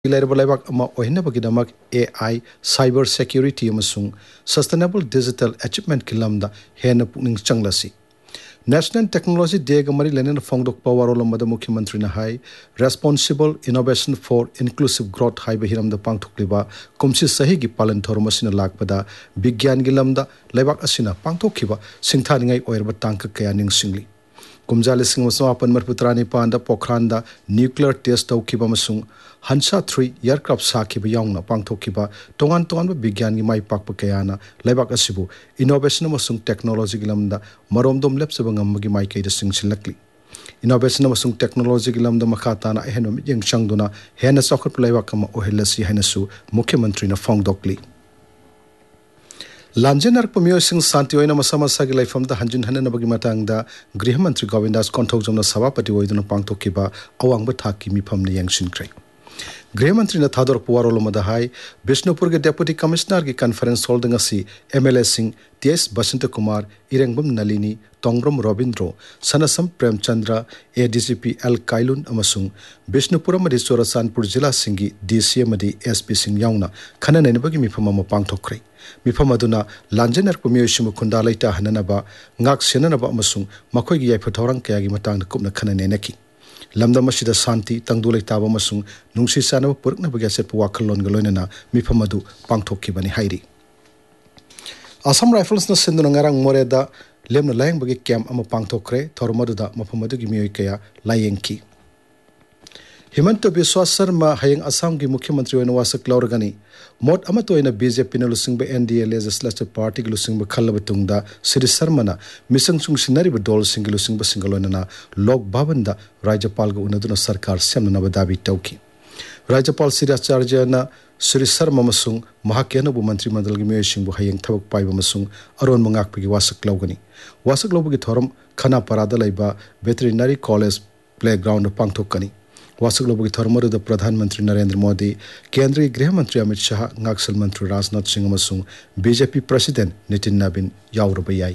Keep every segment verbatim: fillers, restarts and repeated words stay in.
A I, cyber security amasung sustainable digital achievement kilamda hena pukning changlasi. National Technology Day gamari lenen fongdok power olamada Mukhyamantri na hai responsible innovation for inclusive growth hai bahiram da pangthokliba kumsi sahi gi palan thormasina lakpada bigyan gilamda lebak asina pangthokhiba singthaningai oirba tangka kaya ningsingli. Kumjali sing masapan marputrani panda pokhranda nuclear test tawkiba masung Hansa three aircraft sakiba yaungna pangthokkiba tongan tongan bigyan gi mai pakpa kayana lebak asibu innovation amasung technology gilamda maromdom lepsaba ngamgi mai kaida singsilakli innovation amasung technology gilamda makhatana ehenom yeng changduna hena sokhat lebak ama ohelasi hainasu Mukhyamantri na fongdokli Lanjenar pamiyo sing santi oina masama sagi laifam da hanjin hanan bagi matang da Griha Mantri Govindas konthok jomna sabapati oiduna pangthokkiba awangba thaki mifamni yangshin krai Griha Mantri na thador puwaro lomada hai Bishnupur ke Deputy Commissioner ki conference holding asi M L A Singh T S Basanta Kumar Irengbam Nalini Tongbram Robindro Sanasam Premchandra A D G P L Kailun amasung Bishnupur amadi Chorasanpur Jila Singhi D C amadi S P Singh yaungna khana nainabagi mifam ama pangthokrai mifam aduna lanjenar pumiyo shimu khunda laita hananaba ngak senanaba amasung makhoi gi yaiphathorang kaya gi matang kupna khana nainaki Lamda masida santi tangdulai taba masung nungsi sana purkna bagaset puwakalon galoinana mifamadu pangthokibani hairi Assam Rifles na sinduna ngarang moreda lemna layang bagi camp ama pangthokre thormaduda mafamadu gi miyoi kaya layengki Himanta Biswa Sarma hayang Assam gi Mukhyamantri oina wasak laurgani mot amato oina B J P na lusingba N D A Legislative Party gi lusingba khallaba tungda Sri Sarma na misang sung sinari ba dol singi lusingba singaloina na Lok Bhavan da Rajapal ga unaduna sarkar semna na badabi tawki Rajapal Sri Acharya na Sri Sarma masung mahakena bu mantri mandal gi miyoi singbu hayang thabak paiba masung aron mangak pagi wasak laugani wasak laubagi thoram khana parada laiba Veterinary College Playground pangthokani वासक लोग थर्मर the प्रधानमंत्री नरेंद्र मोदी केंद्रीय गृह मंत्री Amit Shah ngaksil मंत्री Rajnath Singh अमसुंग BJP president Nitin नवीन यावरबा याई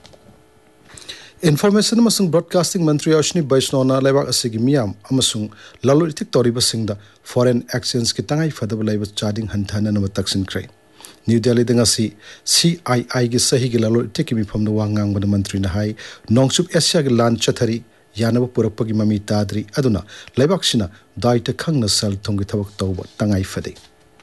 information अमसुंग broadcasting मंत्री अश्विनी वैष्णव ना लेबाक असिगी मियाम अमसुंग ललोरिथिक तोरिबा सिंगदा फॉरेन एक्सचेंज की तंगाई फदब लाइब चार्जिंग हंथाना नब तक्सिन क्रे new Delhi दंगासी C I I की सही की ललोरिथिक की मिफम न वांगांग बन मंत्री न हाई नोंगसुप एशिया के लान चथरी यानब पुरपगी ममी ताद्री अदुना लेबाक्सिना दाइट खंगना सल थोंगी थबक तौब तंगाई फदे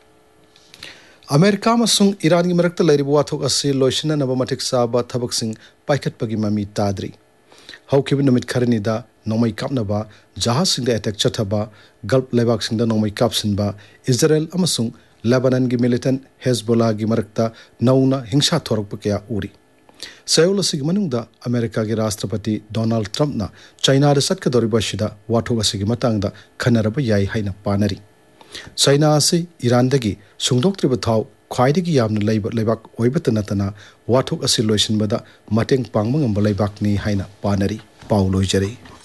अमेरिका मसुंग ईरान की मरकत लैरिब वाथोक असि लोइसना नब मटिक साबा थबक सिंग पाइखतपगी ममी ताद्री हौखिब नमित खरनिदा नोमै कापनबा जहाज सिंग अटैक चथबा गल्फ लेबाक सिंग नोमै कापसिनबा इजराइल अमसुंग लेबनान की मिलिटेंट हेजबोला की मरकता नौना हिंसा थोरक कया Uri Seoul asigi manungda America gi Rashtrapati Donald Trump na China da satka doribashida wathoga asigi matangda khanaraba yai haina panari China asi Iran dagi sungdoktriba thau khwaidagi yamna leiba leibak oibata natana wathok asi loisinbada mateng pangmangam leibak ni haina panari pauloi jare